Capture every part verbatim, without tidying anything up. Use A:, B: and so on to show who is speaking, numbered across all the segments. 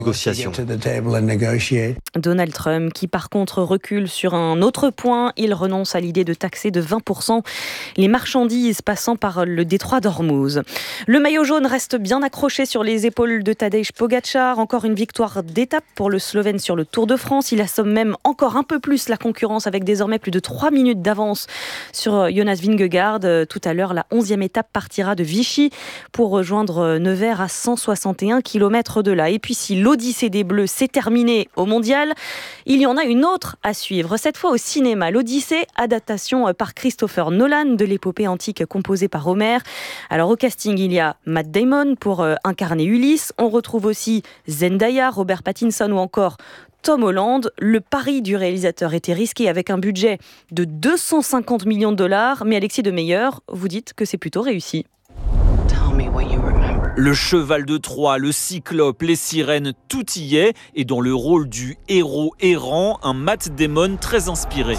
A: négociations.
B: Donald Trump qui par contre recule sur un autre point. Il renonce à l'idée de taxer de vingt pour cent les marchandises passant par le détroit d'Ormuz. Le maillot jaune reste bien accroché sur les épaules de Tadej Pogačar. Encore une victoire d'étape pour le Slovène sur le Tour de France. Il assomme même encore un peu plus la concurrence avec désormais plus de trois minutes d'avance sur Jonas Vingegaard. Tout à l'heure, la onzième étape partira de Vichy pour rejoindre Nevers à cent soixante et un kilomètres de là. Et puis si l'Odyssée des Bleus s'est terminée au Mondial, il y en a une autre à suivre, cette fois au cinéma. L'Odyssée, adaptation par Christopher Nolan de l'épopée antique composée par Homère. Alors au casting, il y a Matt Damon pour euh, incarner Ulysse. On retrouve aussi Zendaya, Robert Pattinson ou encore Tom Holland. Le pari du réalisateur était risqué avec un budget de deux cent cinquante millions de dollars. Mais Alexis de Meyer, vous dites que c'est plutôt réussi.
C: Le cheval de Troie, le cyclope, les sirènes, tout y est. Et dans le rôle du héros errant, un Matt Damon très inspiré.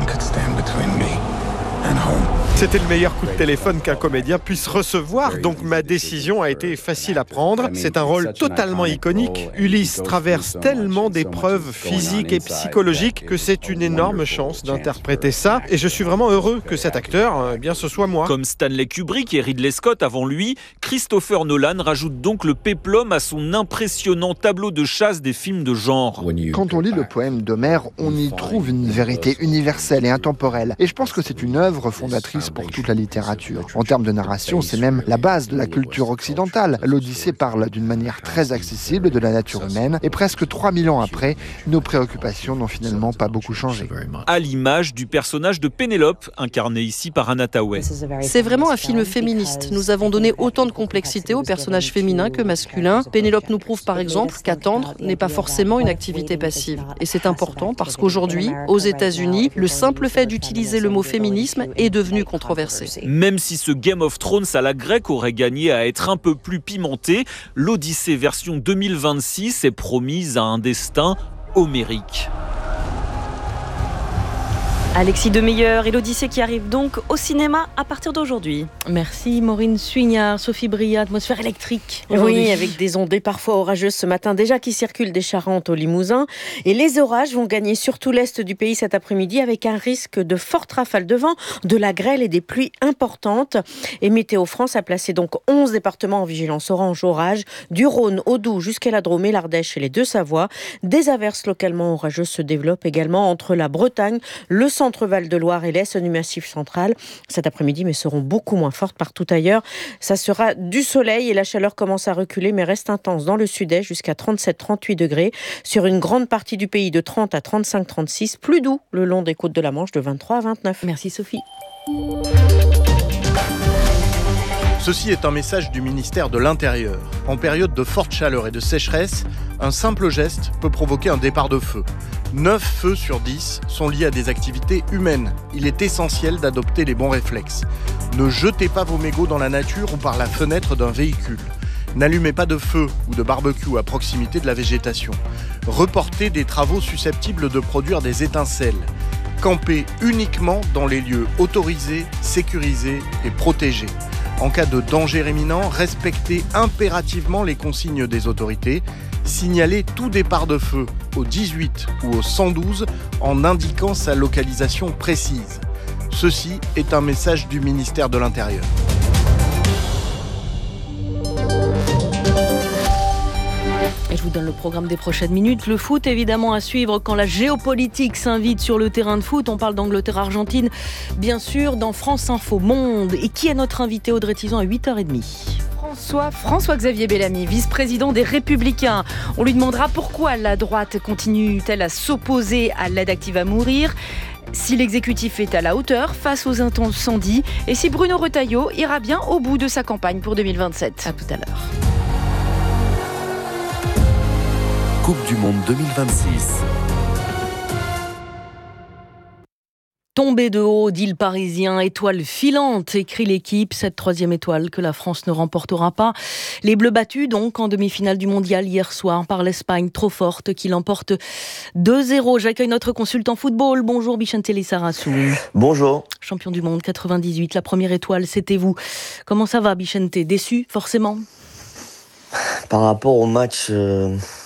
D: C'était le meilleur coup de téléphone qu'un comédien puisse recevoir, donc ma décision a été facile à prendre. C'est un rôle totalement iconique. Ulysse traverse tellement d'épreuves physiques et psychologiques que c'est une énorme chance d'interpréter ça. Et je suis vraiment heureux que cet acteur, eh bien, ce soit moi.
C: Comme Stanley Kubrick et Ridley Scott avant lui, Christopher Nolan rajoute donc le péplum à son impressionnant tableau de chasse des films de genre.
E: Quand on lit le poème d'Homère, on y trouve une vérité universelle et intemporelle. Et je pense que c'est une œuvre fondatrice pour toute la littérature. En termes de narration, c'est même la base de la culture occidentale. L'Odyssée parle d'une manière très accessible de la nature humaine et presque trois mille ans après, nos préoccupations n'ont finalement pas beaucoup changé.
C: À l'image du personnage de Pénélope, incarné ici par Anna Thaouet.
F: C'est vraiment un film féministe. Nous avons donné autant de complexité aux personnages féminins que masculins. Pénélope nous prouve par exemple qu'attendre n'est pas forcément une activité passive. Et c'est important parce qu'aujourd'hui, aux États-Unis, le simple fait d'utiliser le mot féminisme est devenu controversé.
C: Même si ce Game of Thrones à la grecque aurait gagné à être un peu plus pimenté, l'Odyssée version deux mille vingt-six est promise à un destin homérique.
B: Alexis de Meyer et l'Odyssée qui arrive donc au cinéma à partir d'aujourd'hui.
G: Merci Maureen Suignard, Sophie Bria, atmosphère électrique.
B: Oui,
G: avec des ondées parfois orageuses ce matin déjà qui circulent des Charentes au Limousin. Et les orages vont gagner surtout l'est du pays cet après-midi avec un risque de fortes rafales de vent, de la grêle et des pluies importantes. Et Météo France a placé donc onze départements en vigilance orange orage, du Rhône au Doubs jusqu'à la Drôme et l'Ardèche et les Deux-Savoies. Des averses localement orageuses se développent également entre la Bretagne, le centre Val-de-Loire et l'est du Massif central cet après-midi, mais seront beaucoup moins fortes partout ailleurs. Ça sera du soleil et la chaleur commence à reculer, mais reste intense dans le sud-est jusqu'à trente-sept à trente-huit degrés. Sur une grande partie du pays de trente à trente-cinq à trente-six, plus doux le long des côtes de la Manche de vingt-trois à vingt-neuf. Merci Sophie.
H: Ceci est un message du ministère de l'Intérieur. En période de forte chaleur et de sécheresse, un simple geste peut provoquer un départ de feu. neuf feux sur dix sont liés à des activités humaines. Il est essentiel d'adopter les bons réflexes. Ne jetez pas vos mégots dans la nature ou par la fenêtre d'un véhicule. N'allumez pas de feu ou de barbecue à proximité de la végétation. Reportez des travaux susceptibles de produire des étincelles. Campez uniquement dans les lieux autorisés, sécurisés et protégés. En cas de danger imminent, respectez impérativement les consignes des autorités. Signalez tout départ de feu au dix-huit ou au cent douze en indiquant sa localisation précise. Ceci est un message du ministère de l'Intérieur.
G: Et je vous donne le programme des prochaines minutes. Le foot, évidemment, à suivre quand la géopolitique s'invite sur le terrain de foot. On parle d'Angleterre-Argentine, bien sûr, dans France Info Monde. Et qui est notre invité, Audrey Tison, à huit heures trente.
I: François, François-Xavier Bellamy, vice-président des Républicains. On lui demandera pourquoi la droite continue-t-elle à s'opposer à l'aide active à mourir, si l'exécutif est à la hauteur face aux incendies et si Bruno Retailleau ira bien au bout de sa campagne pour deux mille vingt-sept.
G: À tout à l'heure.
J: Coupe du Monde deux mille vingt-six.
G: Tombée de haut, dit le Parisien, étoile filante, écrit l'équipe, cette troisième étoile que la France ne remportera pas. Les Bleus battus donc en demi-finale du Mondial hier soir par l'Espagne, trop forte, qui l'emporte deux zéro. J'accueille notre consultant football. Bonjour Bichente Lissarassou.
K: Bonjour.
G: Champion du monde quatre-vingt-dix-huit, la première étoile, c'était vous. Comment ça va Bichente? Déçu, forcément?
K: Par rapport au match... Euh...